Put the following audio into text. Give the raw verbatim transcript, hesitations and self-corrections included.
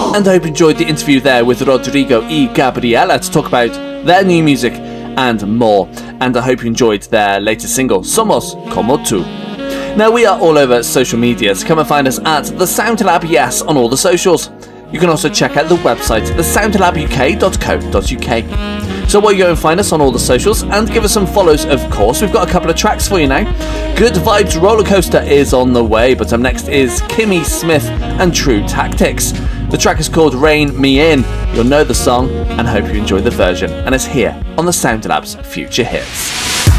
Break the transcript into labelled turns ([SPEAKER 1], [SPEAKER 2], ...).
[SPEAKER 1] And I hope you enjoyed the interview there with Rodrigo y Gabriela to talk about their new music and more. And I hope you enjoyed their latest single, Somos Como Tu. Now, we are all over social media, so come and find us at The Sound Lab Yes on all the socials. You can also check out the website, the sound lab u k dot co dot u k. So while you go and find us on all the socials and give us some follows, of course, we've got a couple of tracks for you now. Good Vibes Roller Coaster is on the way, but up next is Kimmy Smith and True Tactics. The track is called Rein Me In. You'll know the song and hope you enjoy the version, and it's here on the Sound Lab's Future Hits.